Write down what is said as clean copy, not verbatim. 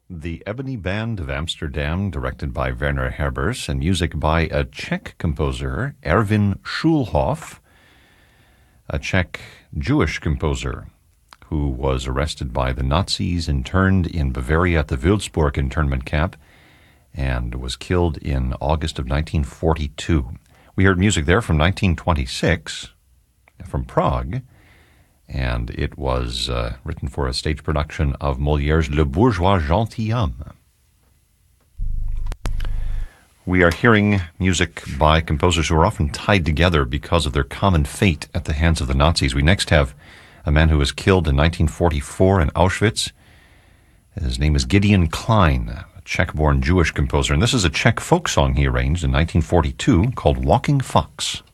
The Ebony Band of Amsterdam, directed by Werner Herbers, and music by a Czech composer, Erwin Schulhoff, a Czech Jewish composer who was arrested by the Nazis, interned in Bavaria at the Würzburg internment camp, and was killed in August of 1942. We heard music there from 1926, from Prague, and it was written for a stage production of Molière's Le Bourgeois Gentilhomme. We are hearing music by composers who are often tied together because of their common fate at the hands of the Nazis. We next have a man who was killed in 1944 in Auschwitz. His name is Gideon Klein, a Czech-born Jewish composer, and this is a Czech folk song he arranged in 1942 called Walking Fox.